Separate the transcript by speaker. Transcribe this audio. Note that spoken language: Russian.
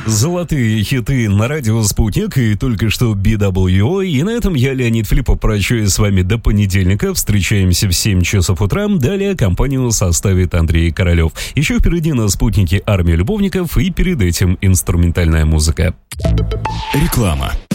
Speaker 1: Золотые хиты на радио «Спутник» и только что BWO. И на этом я, Леонид Филиппов, прощаюсь с вами до понедельника. Встречаемся в 7 часов утра. Далее компанию составит Андрей Королев. Еще впереди на «Спутнике» армия любовников и перед этим инструментальная музыка.
Speaker 2: Реклама.